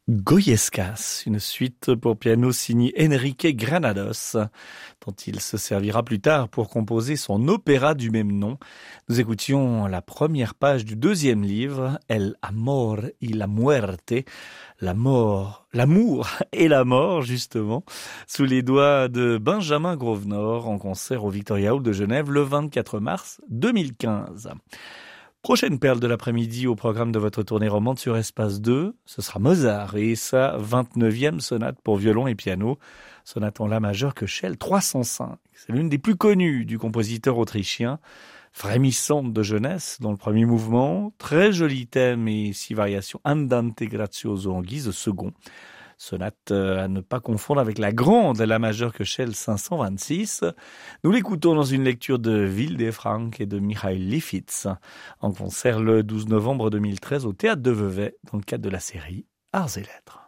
Goyescas, une suite pour piano signée Enrique Granados, dont il se servira plus tard pour composer son opéra du même nom. Nous écoutions la première page du deuxième livre, El amor y la muerte, la mort, l'amour et la mort, justement, sous les doigts de Benjamin Grosvenor en concert au Victoria Hall de Genève le 24 mars 2015. Prochaine perle de l'après-midi au programme de votre tournée romande sur Espace 2, ce sera Mozart et sa 29e sonate pour violon et piano, sonate en la majeure Köchel 305. C'est l'une des plus connues du compositeur autrichien, frémissante de jeunesse dans le premier mouvement, très joli thème et 6 variations andante grazioso en guise de second. Sonate à ne pas confondre avec la grande, la majeure Köchel 526. Nous l'écoutons dans une lecture de Wilde-Franck et de Michael Lifitz, en concert le 12 novembre 2013 au Théâtre de Vevey, dans le cadre de la série Arts et Lettres.